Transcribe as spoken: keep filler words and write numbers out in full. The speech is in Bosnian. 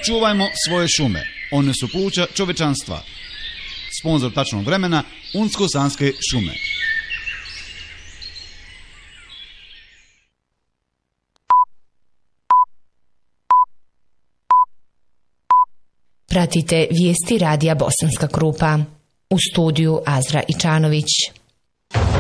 Čuvajmo svoje šume, one su pluća čovečanstva. Sponzor tačnog vremena, Unsko-Sanske šume. Pratite vijesti radija Bosanska Krupa. U studiju Azra Ičanović.